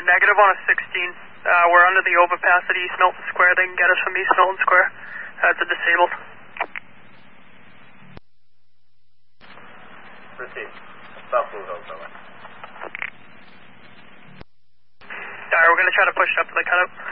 negative on a 16. We're under the overpass at East Milton Square. They can get us from East Milton Square. It's a disabled. Proceed. Stop Blue Hills, over. Alright, we're going to try to push it up to the cutout.